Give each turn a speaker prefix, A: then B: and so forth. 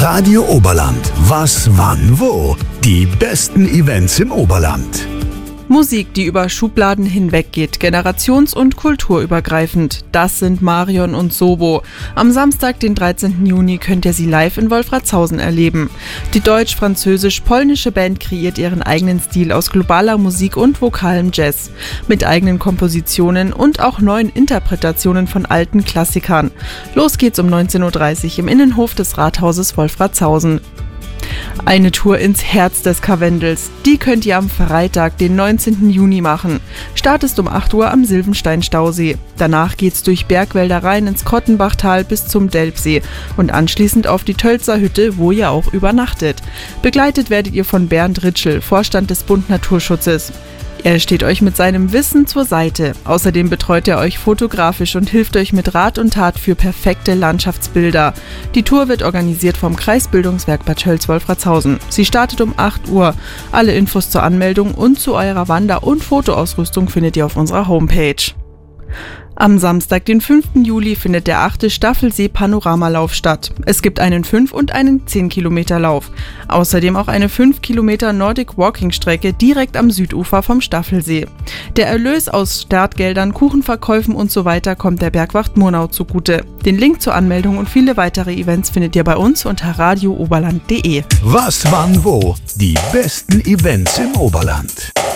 A: Radio Oberland. Was, wann, wo? Die besten Events im Oberland.
B: Musik, die über Schubladen hinweggeht, generations- und kulturübergreifend. Das sind Marion und Sobo. Am Samstag, den 13. Juni, könnt ihr sie live in Wolfratshausen erleben. Die deutsch-französisch-polnische Band kreiert ihren eigenen Stil aus globaler Musik und vokalem Jazz. Mit eigenen Kompositionen und auch neuen Interpretationen von alten Klassikern. Los geht's um 19.30 Uhr im Innenhof des Rathauses Wolfratshausen. Eine Tour ins Herz des Karwendels. Die könnt ihr am Freitag, den 19. Juni machen. Start ist um 8 Uhr am Silvenstein-Stausee. Danach geht's durch Bergwälder rein ins Kottenbachtal bis zum Delpsee und anschließend auf die Tölzer Hütte, wo ihr auch übernachtet. Begleitet werdet ihr von Bernd Ritschl, Vorstand des Bund Naturschutzes. Er steht euch mit seinem Wissen zur Seite. Außerdem betreut er euch fotografisch und hilft euch mit Rat und Tat für perfekte Landschaftsbilder. Die Tour wird organisiert vom Kreisbildungswerk Bad Tölz-Wolfratshausen. Sie startet um 8 Uhr. Alle Infos zur Anmeldung und zu eurer Wander- und Fotoausrüstung findet ihr auf unserer Homepage. Am Samstag, den 5. Juli, findet der 8. Staffelsee-Panoramalauf statt. Es gibt einen 5- und einen 10-Kilometer-Lauf. Außerdem auch eine 5 Kilometer Nordic-Walking-Strecke direkt am Südufer vom Staffelsee. Der Erlös aus Startgeldern, Kuchenverkäufen und so weiter kommt der Bergwacht Murnau zugute. Den Link zur Anmeldung und viele weitere Events findet ihr bei uns unter radiooberland.de.
A: Was, wann, wo? Die besten Events im Oberland.